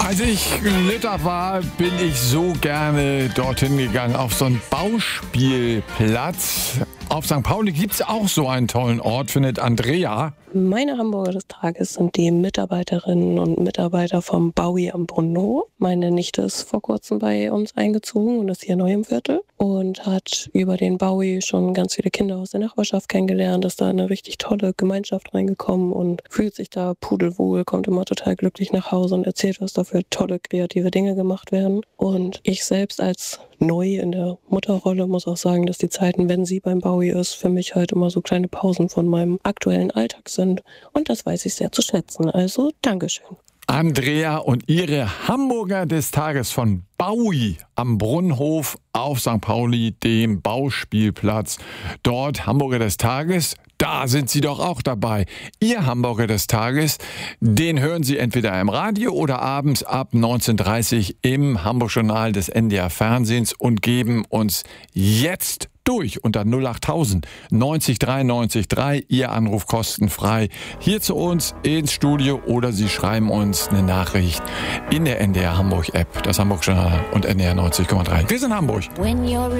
Als ich Liter war, bin ich so gerne dorthin gegangen, auf so einen Bauspielplatz. Auf St. Pauli gibt es auch so einen tollen Ort, findet Andrea. Meine Hamburger des Tages sind die Mitarbeiterinnen und Mitarbeiter vom Baui am Brunnenhof. Meine Nichte ist vor kurzem bei uns eingezogen und ist hier neu im Viertel und hat über den Baui schon ganz viele Kinder aus der Nachbarschaft kennengelernt, ist da eine richtig tolle Gemeinschaft reingekommen und fühlt sich da pudelwohl, kommt immer total glücklich nach Hause und erzählt, was da für tolle, kreative Dinge gemacht werden. Und ich selbst als neu in der Mutterrolle muss auch sagen, dass die Zeiten, wenn sie beim Baui ist, für mich halt immer so kleine Pausen von meinem aktuellen Alltag sind. Und das weiß ich sehr zu schätzen. Also Dankeschön. Andrea und ihre Hamburger des Tages von Baui am Brunnenhof auf St. Pauli, dem Bauspielplatz. Dort Hamburger des Tages, da sind Sie doch auch dabei. Ihr Hamburger des Tages, den hören Sie entweder im Radio oder abends ab 19:30 im Hamburg-Journal des NDR Fernsehens und geben uns jetzt durch unter 08000 90 93 3, Ihr Anruf kostenfrei, hier zu uns ins Studio oder Sie schreiben uns eine Nachricht in der NDR Hamburg App, das Hamburg Journal und NDR 90,3. Wir sind Hamburg.